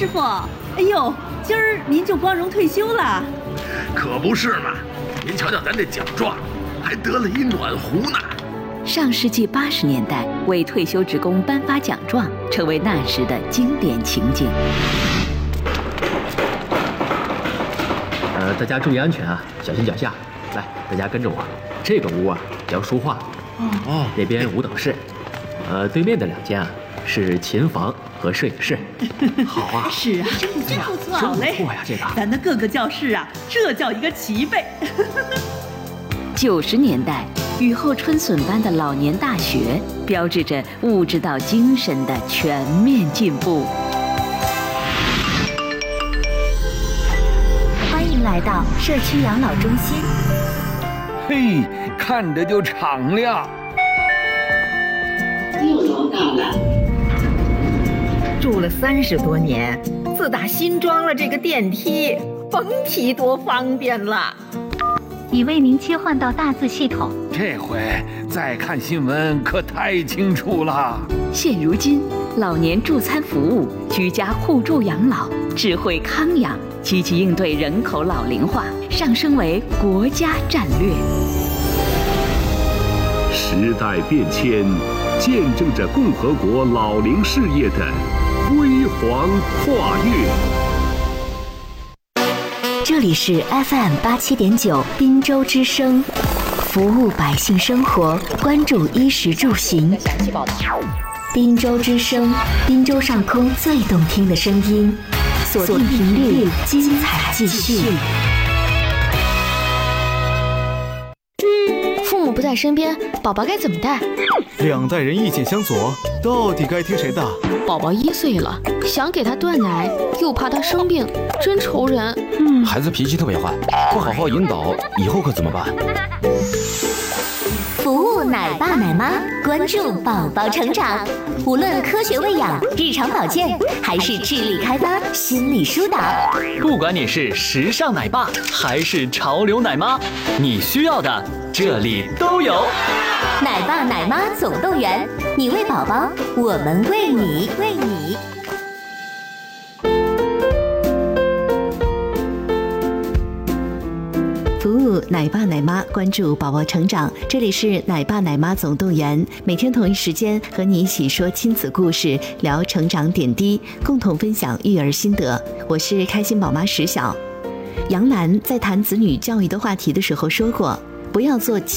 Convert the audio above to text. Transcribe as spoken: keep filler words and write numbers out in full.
师傅，哎呦，今儿您就光荣退休了？ 可不是嘛！您瞧瞧咱这奖状，还得了一暖壶呢。 上世纪八十年代，为退休职工颁发奖状，成为那时的经典情景。 呃，大家注意安全啊，小心脚下。来，大家跟着我。这个屋啊叫书画，哦，那边舞蹈室，呃，对面的两间啊是琴房和摄影室。好啊， 是啊，真不错，好嘞， 不错呀，这个咱的各个教室啊，这叫一个齐备。 九十年代，雨后春笋般的老年大学，标志着物质到精神的全面进步。 欢迎来到社区养老中心。 嘿，看着就敞亮。 六楼到了。 住了三十多年，自打新装了这个电梯，甭提多方便了。 已为您切换到大字系统。 这回再看新闻可太清楚了。 现如今，老年助餐服务、居家互助养老、智慧康养，积极应对人口老龄化，上升为国家战略。 时代变迁，见证着共和国老龄事业的辉煌跨越。 这里是 F M 八七点九滨州之声，服务百姓生活，关注衣食住行。滨州之声，滨州上空最动听的声音，锁定频率，精彩继续。 父母不在身边，宝宝该怎么带？ 两代人意见相左，到底该听谁的？ 宝宝一岁了，想给他断奶，又怕他生病，真愁人。 嗯，孩子脾气特别坏，不好好引导，以后可怎么办？ 服务奶爸奶妈，关注宝宝成长，无论科学喂养、日常保健，还是智力开发、心理疏导， 不管你是时尚奶爸还是潮流奶妈，你需要的这里都有。 奶爸奶妈总动员，你为宝宝，我们为你，为你。 服务奶爸奶妈，关注宝宝成长。这里是奶爸奶妈总动员，每天同一时间和你一起说亲子故事，聊成长点滴，共同分享育儿心得。我是开心宝妈石晓。杨澜在谈子女教育的话题的时候说过，不要做